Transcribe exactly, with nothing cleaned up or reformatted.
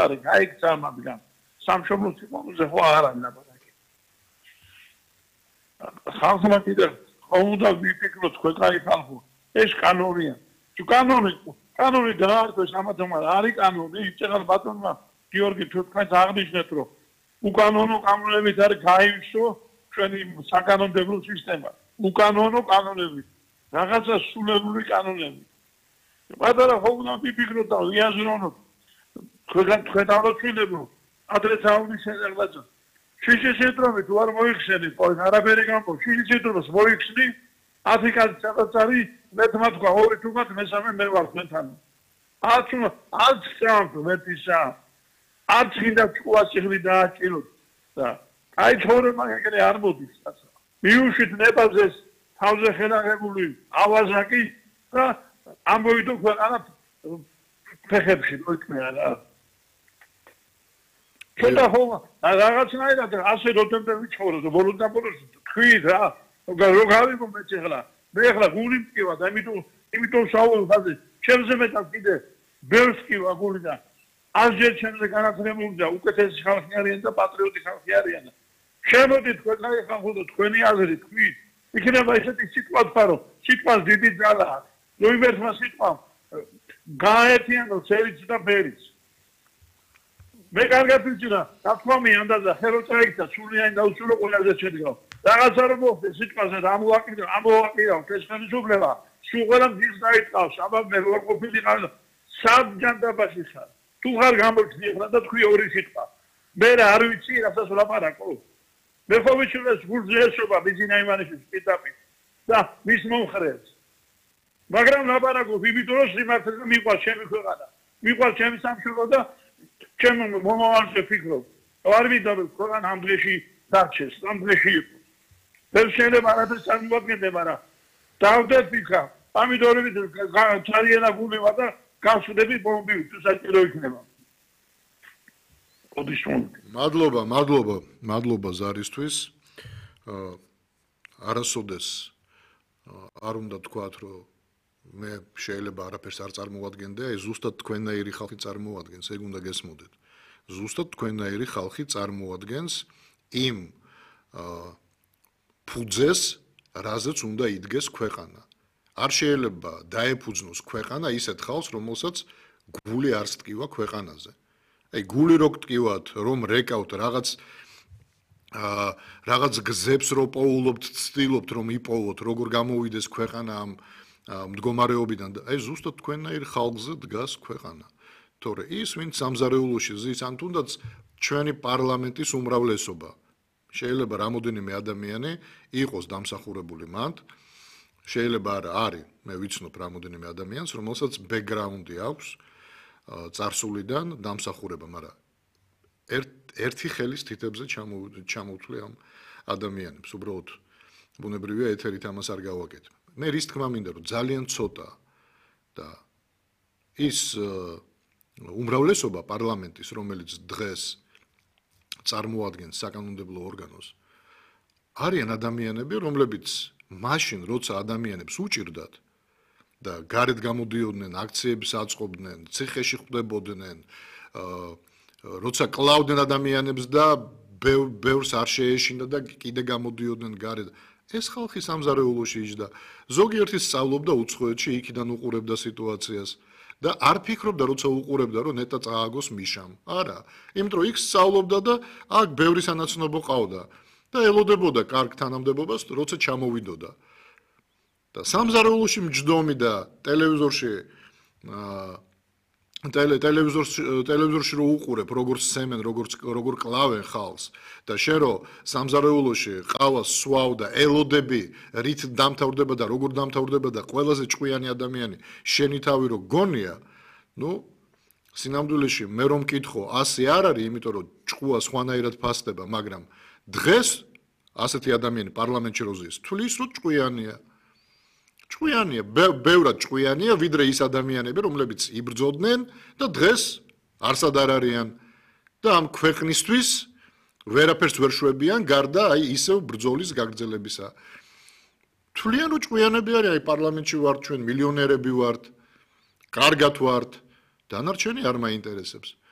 არის გაიქცა მაგრამ სამშობლოს სიყვარულზე ხო არ არის ლაპარაკი ხალხმა კიდევ უნდა ვიფიქროთ ქვეყნის ხალხო ეს კანონია თუ კანონი კანონი დაარქვეს ამათომა არის კანონი იცეღალ ბატონმა გიორგი თვითონაც აღნიშნეთ რომ უკანონო კანონებით არის გაივსო ჩვენი საკანონმდებლო სისტემა უკანონო კანონები რაღაცა სულებული კანონები პატარა ხო უნდა ვიფიქროთ და ვიაზროვნოთ თქვენ თქვენ ავდოცინებო ადრე წავლის რაღაცა შიშიშეტრომი თუ არ მოიხსენით ხო არაფერი გამო შიშიშეტროს მოიხსნი აფრიკას სადაც არის მე თქვა თქვა ორი თუმად მესამე მე ვარ თქვენთან არც არც სამთ მეტისა არც კიდე თქვას იღლი დააჭიროთ და აი თორემ ეგრე არ მოდის რაცა მიუშვით ნებაზეს თავზე ხელაღებული ავაზაკი და ამბოვიდო ქვეყანა ფეხებში მოიქნება რა ცოტა ხო რაღაცნაირად ასე როდემდე ვიცხოვროთ ბოლოს და ბოლოს თქვით რა რო გავიგო მე ეხლა მე ეხლა გული მткиვა და იმიტომ იმიტომ საუბრობ ხაზე ჩემზე მეტად კიდე ბევრს მткиვა გული და ასჯერ ჩემზე განათლებული და უკეთესი ხალხი არიან და პატრიოტი ხალხი არიან შემოდით ქვეყნის ხალხო და თქვენი აზრი თქვით იქნება ესეთი სიტყვა თქვა რომ სიტყვას დიდი ძალა აქვს რო იმერთმა სიტყვა გააერთიანოს ცერიც და ბერიც მე კარგად ვიცი რა თქმა უნდა ხელო წაიქცა სულიანი და უსულო ყველაზე შედგა რაღაცა რომ მოხდეს სიტყვაზე და ამოვაკიდო ამოვაკიდო ეს ხელისუფლება სულ ყველა მის დაიწყავს აბა მე რო ყოფილიყარ საბჯანდაბაში ხარ თუ ხარ გამოჩნი ახლა და თქვი ორი სიტყვა მე რა არ ვიცი რასაც ვლაპარაკო მე ხო ვიცი გულზე ესობა ბიზინა ივანიშვილის პიტაპი და მის მომხრეს მაგრამ ვლაპარაკობ იმიტომ რომ სიმართლე მიყვარს ჩემი ქვეყანა მიყვარს ჩემი სამშობლო და ჩემ მომავალზე ვფიქრობ არ ვიდაბ ქვეყანა ამ დღეში დარჩეს ამ დღეში იყო ეს შეიძლება არაფერს წარმოადგენდა მაგრამ დავდეთ ვიქა ამიტომ ძალიან გულება და გავშვდები ბომბი თუ საჭირო იქნება მადლობა, მადლობა, მადლობა ზარისთვის. არასოდეს არ უნდა თქვათ, რომ მე შეიძლება არაფერს არ წარმოვადგენდე, აი ზუსტად თქვენნაირი ხალხი წარმოადგენს, ეგ უნდა გესმოდეთ. ზუსტად თქვენნაირი ხალხი წარმოადგენს იმ ფუძეს, რაზეც უნდა იდგეს ქვეყანა. არ შეიძლება დაეფუძნოს ქვეყანა ისეთ ხალხს, რომელსაც გული არ სტკივა ქვეყანაზე. აი გული რო გტკივათ, რომ რეკავთ რაღაც აა რაღაც გზებს რო პოულობთ, ცდილობთ რომ იპოვოთ, როგორ გამოვიდეს ქვეყანა ამ მდგომარეობიდან და აი ზუსტად თქვენნაირ ხალხზე დგას ქვეყანა. თორე ის ვინც სამზარეულოში ზის, ან თუნდაც ჩვენი პარლამენტის უმრავლესობა, შეიძლება რამოდენიმე ადამიანი იყოს დამსახურებული მანდ, შეიძლება არა არის, მე ვიცნობ რამოდენიმე ადამიანს, რომელსაც ბექგრაუნდი აქვს წარსულიდან დამსახურება, მაგრამ ერთი ხელის თითებზე ჩამოვთვლი ამ ადამიანებს, უბრალოდ ბუნებრივია ეთერით ამას არ გავაკეთებ. მე რის თქმა მინდა რომ ძალიან ცოტა და ის უმრავლესობა პარლამენტის, რომელიც დღეს წარმოადგენს საკანონმდებლო ორგანოს, არიან ადამიანები, რომლებიც მაშინ როცა ადამიანებს უჭირდათ და გარეთ გამოდიოდნენ, აქციებს აწყობდნენ, ციხეში ხვდებოდნენ, როცა კლავდნენ ადამიანებს და ბევრს არ შეეშინდა და კიდე გამოდიოდნენ გარეთ. ეს ხალხი სამზარეულოში იჯდა. ზოგიერთი სწავლობდა უცხოეთში, იქიდან უყურებდა სიტუაციას და არ ფიქრობდა, როცა უყურებდა, რომ ნეტა წააგოს მიშამ. არა, იმიტომ რომ იქ სწავლობდა და აქ ბევრი სანაცნობო ყავდა და ელოდებოდა კარგ თანამდებობას, როცა ჩამოვიდოდა. და სამზარეულოში მჯდომი და ტელევიზორში ტელევიზორში ტელევიზორში რო უყურებ, როგორ სემენ, როგორ როგორ კლავენ ხალხს და შენ რო სამზარეულოში ყავას სვავ და ელოდები, რით დამთავრდება და როგორ დამთავრდება და ყველაზე ჭკვიანი ადამიანი შენი თავი რო გონია, ნუ სინამდვილეში მე რომ მკითხო, ასე არ არის, იმიტომ რომ ჭკუა სხვანაირად ფასდება, მაგრამ დღეს ასეთი ადამიანი პარლამენტში როზის თulis რომ ჭკვიანია. ჭკვიანია, ბევრად ჭკვიანია, ვიდრე ის ადამიანები, რომლებიც იბრძოდნენ და დღეს არსად არ არიან და ამ ქვეყნისთვის ვერაფერს ვერ შვებიან, გარდა აი ისევ ბრძოლის გაგრძელებისა. თვლიან რომ ჭკვიანები არიან, აი პარლამენტში ვართ ჩვენ, მილიონერები ვართ, კარგად ვართ, დანარჩენი არ მაინტერესებს.